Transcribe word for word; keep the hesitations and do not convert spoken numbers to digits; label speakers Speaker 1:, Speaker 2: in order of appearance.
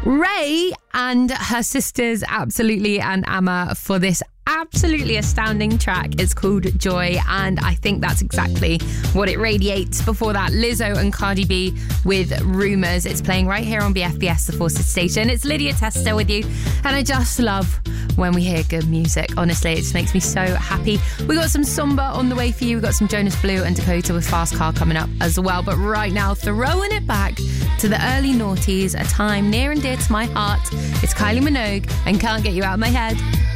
Speaker 1: Ray and her sisters, Absolutely and Amma, for this absolutely astounding track. It's called Joy, and I think that's exactly what it radiates. Before that, Lizzo and Cardi B with Rumours. It's playing right here on B F B S, the Forces Station. It's Lydia Testa with you, and I just love when we hear good music. Honestly, it just makes me so happy. We got some Samba on the way for you. We got some Jonas Blue and Dakota with Fast Car coming up as well. But right now, throwing it back to the early noughties, a time near and dear to my heart. It's Kylie Minogue and Can't Get You Out of My Head.